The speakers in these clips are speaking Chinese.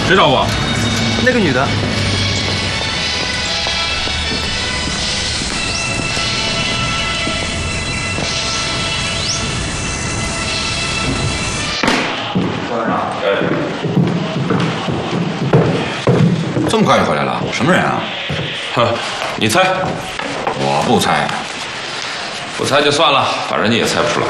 谁找我？ 那个女的。 这么快就回来了？什么人啊？ 哼，你猜？ 我不猜。 不猜就算了，反正你也猜不出来。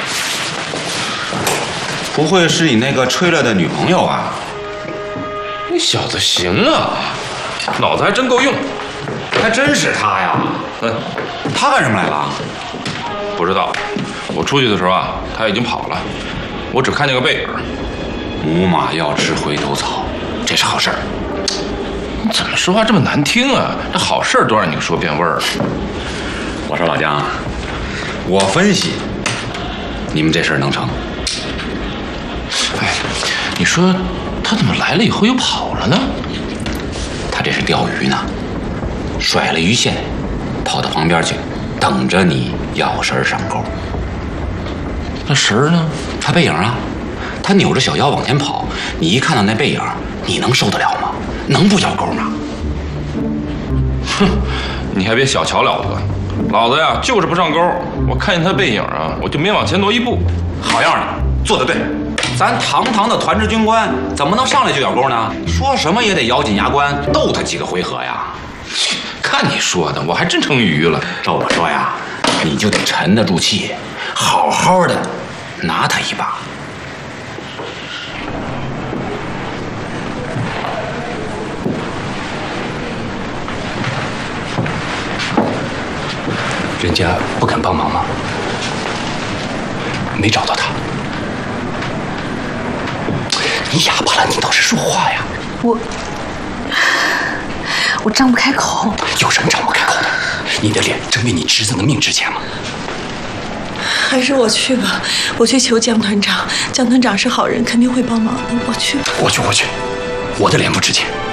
不会是你那个吹了的女朋友吧？ 你小子行啊，脑子还真够用。 还真是她呀。她干什么来了？ 不知道，我出去的时候啊，她已经跑了，我只看见个背影。 母马要吃回头草，这是好事儿。 你怎么说话这么难听啊？这好事都让你说变味儿了。 我说老姜，我分析，你们这事儿能成。 哎，你说他怎么来了以后又跑了呢？ 他这是钓鱼呢，甩了鱼线，跑到旁边去，等着你咬绳上钩。 那绳儿呢？ 他背影啊，他扭着小腰往前跑，你一看到那背影，你能受得了吗？能不咬钩吗？ 哼，你还别小瞧老子，老子呀就是不上钩。我看见他背影啊，我就没往前挪一步。 好样的，做得对。咱堂堂的团支军官，怎么能上来就咬钩呢？说什么也得咬紧牙关，斗他几个回合呀。 看你说的，我还真成鱼了。 照我说呀，你就得沉得住气，好好的拿他一把。 人家不肯帮忙吗？没找到他。你哑巴了，你倒是说话呀！ 我张不开口。 有什么张不开口的？你的脸真为你侄子的命值钱吗？ 还是我去吧，我去求江团长，江团长是好人，肯定会帮忙的。我去。 我去，我的脸不值钱。